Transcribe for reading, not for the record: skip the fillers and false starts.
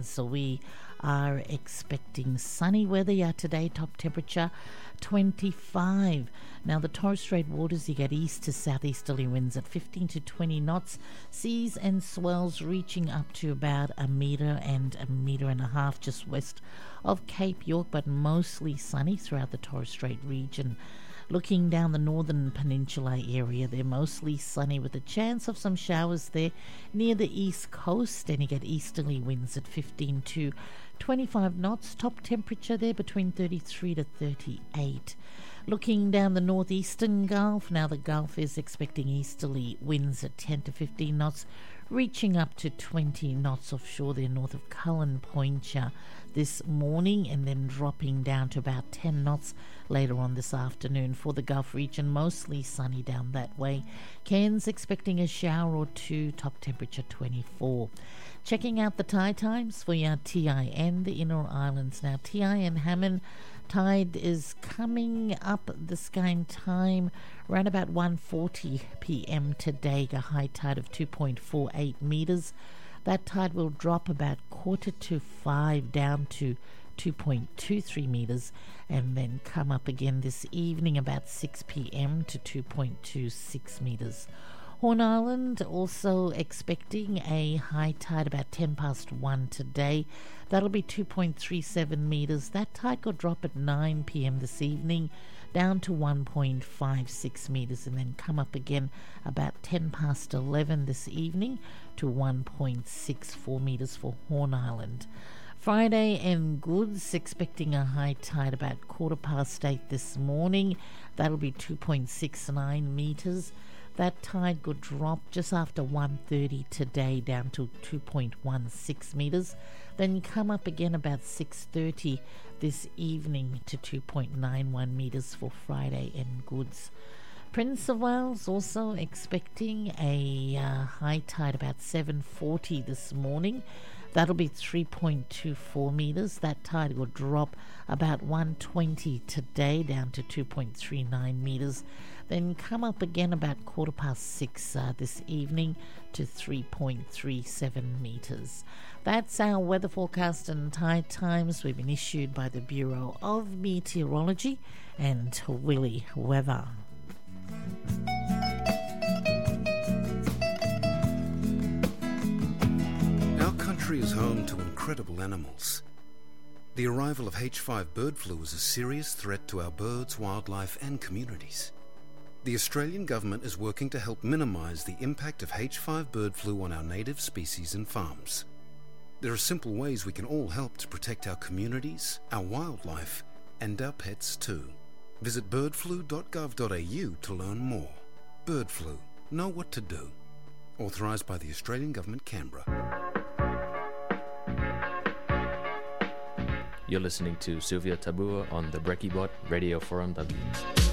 Islands. So we are expecting sunny weather today, top temperature 25. Now the Torres Strait waters, you get east to southeasterly winds at 15 to 20 knots, seas and swells reaching up to about a metre and a metre and a half just west of Cape York, but mostly sunny throughout the Torres Strait region. Looking down the northern peninsula area, they're mostly sunny with a chance of some showers there near the east coast, and you get easterly winds at 15 to 25 knots. Top temperature there between 33 to 38. Looking down the northeastern Gulf, now the Gulf is expecting easterly winds at 10 to 15 knots, reaching up to 20 knots offshore there north of Cullen Point this morning, and then dropping down to about 10 knots later on this afternoon. For the Gulf region, mostly sunny down that way. Cairns expecting a shower or two, top temperature 24. Checking out the tide times for your TI and the Inner Islands. Now TI and Hammond, tide is coming up the sky time around about 1:40 p.m. today, a high tide of 2.48 metres. That tide will drop about 4:45 down to 2.23 metres, and then come up again this evening about 6 p.m. to 2.26 metres. Horn Island also expecting a high tide about 10 past 1 today. That'll be 2.37 metres. That tide could drop at 9 p.m. this evening down to 1.56 metres, and then come up again about 10 past 11 this evening to 1.64 metres for Horn Island. Friday and Goods expecting a high tide about 8:15 this morning. That'll be 2.69 metres. That tide could drop just after 1:30 today down to 2.16 metres, then come up again about 6:30 this evening to 2.91 metres for Friday and Goods. Prince of Wales also expecting a high tide about 7:40 this morning. That'll be 3.24 metres. That tide will drop about 1:20 today down to 2.39 metres. Then come up again about 6:15 this evening to 3.37 metres. That's our weather forecast and tide times. We've been issued by the Bureau of Meteorology and Willy Weather. Our country is home to incredible animals. The arrival of H5 bird flu is a serious threat to our birds, wildlife and communities. The Australian government is working to help minimise the impact of H5 bird flu on our native species and farms. There are simple ways we can all help to protect our communities, our wildlife and our pets too. Visit birdflu.gov.au to learn more. Bird flu. Know what to do. Authorised by the Australian Government, Canberra. You're listening to Sylvia Tabua on the Brekkie Bot Radio Forum W.